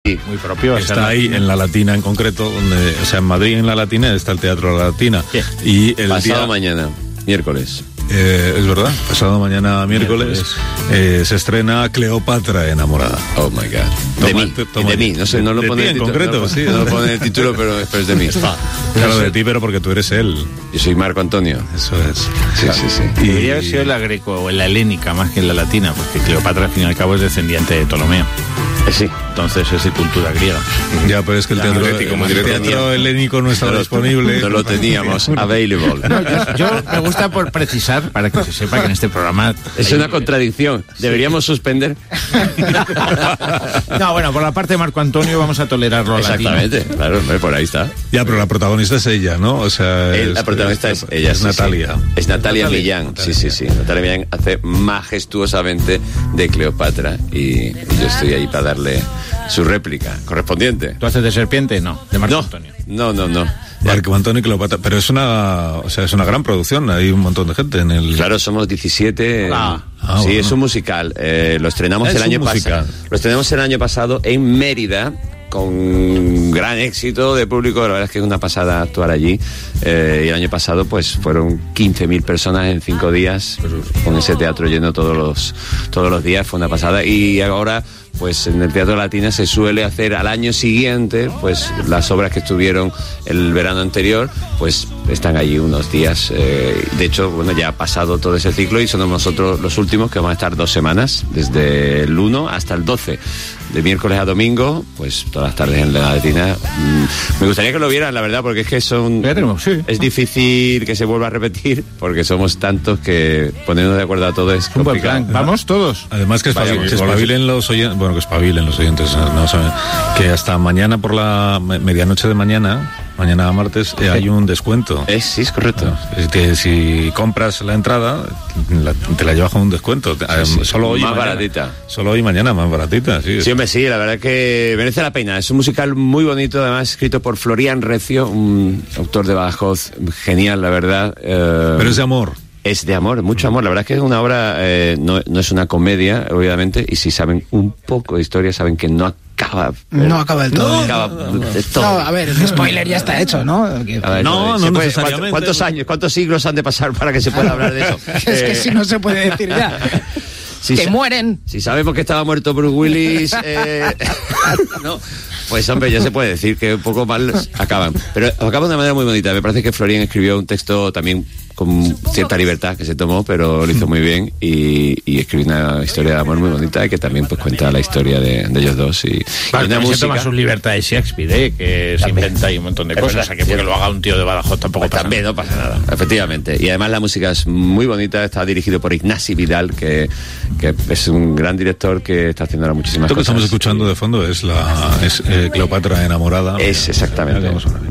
muy propio. Está ahí en la Latina en concreto, donde, o sea, en Madrid en la Latina está el Teatro La Latina. ¿Qué? Y el pasado día, mañana, miércoles. es verdad, pasado mañana miércoles se estrena Cleopatra enamorada. Oh my God. De mí, no sé, no lo pone en concreto, sí. No lo pone en el título, pero es de mí. Claro, de ti, pero porque tú eres él. Yo soy Marco Antonio. Eso es. Sí. Debería haber sido la greco o la helénica más que la latina, porque Cleopatra al fin y al cabo es descendiente de Ptolomeo. Sí. Entonces es de cultura griega. Ya, pero es que el teatro helénico no estaba disponible. No lo teníamos available. No, yo me gusta por precisar, para que se sepa que en este programa... Es una contradicción. Deberíamos suspender. No, bueno, por la parte de Marco Antonio vamos a tolerarlo a Exactamente, claro, por ahí está. Ya, pero la protagonista es ella, ¿no? O sea, La protagonista es ella. Es Natalia. Sí. Es Natalia Millán. Sí. Natalia Millán hace majestuosamente de Cleopatra y yo estoy ahí para darle su réplica correspondiente. ¿Tú haces de serpiente? No, de Marco Antonio. No. Marco Antonio y Cleopatra, pero es una gran producción, hay un montón de gente en el... Claro, somos 17. Sí, bueno. es un musical. Lo estrenamos el año pasado. Lo estrenamos el año pasado en Mérida, con gran éxito de público. La verdad es que es una pasada actuar allí. Y el año pasado pues fueron 15.000 personas en 5 días, con ese teatro lleno todos los días. Fue una pasada. Y ahora pues en el Teatro Latina se suele hacer al año siguiente, pues las obras que estuvieron el verano anterior, pues están allí unos días. De hecho, bueno, ya ha pasado todo ese ciclo y somos nosotros los últimos que vamos a estar 2 semanas, desde el 1 hasta el 12. De miércoles a domingo, pues todas las tardes en la Latina. Me gustaría que lo vieran, la verdad, porque es que es difícil que se vuelva a repetir, porque somos tantos que ponernos de acuerdo a todos es complicado. Vamos todos. Además que espabilen los oyentes, bueno, que espabilen los oyentes, no saben, que hasta mañana por la medianoche de mañana martes, hay un descuento. Sí, es correcto. Es que si compras la entrada, te la llevas con un descuento. Solo hoy más mañana, baratita. Solo hoy y mañana más baratita, sí. Sí, hombre, sí, la verdad es que merece la pena. Es un musical muy bonito, además escrito por Florian Recio, un autor de Badajoz genial, la verdad. Pero es de amor. Es de amor, mucho amor. La verdad es que es una obra, no es una comedia, obviamente, y si saben un poco de historia, saben que no acaba del todo. No acaba del todo. No, a ver, el spoiler ya está hecho, ¿no? A ver, no necesariamente. ¿Cuántos siglos han de pasar para que se pueda hablar de eso? Es que si no se puede decir ya. Que mueren. Si sabemos que estaba muerto Bruce Willis, no, pues hombre, ya se puede decir que un poco mal acaban. Pero acaban de una manera muy bonita. Me parece que Florian escribió un texto también con cierta libertad que se tomó, pero lo hizo muy bien y escribió una historia de amor muy bonita y que también pues cuenta la historia de ellos dos. Y una música... se toma sus libertades Shakespeare, que se inventa ahí un montón de cosas. O sea, que porque lo haga un tío de Badajoz tampoco pasa también nada. No pasa nada. Efectivamente. Y además la música es muy bonita, está dirigido por Ignasi Vidal, que es un gran director que está haciendo ahora muchísimas cosas. Lo que estamos escuchando de fondo es Cleopatra enamorada. Es exactamente.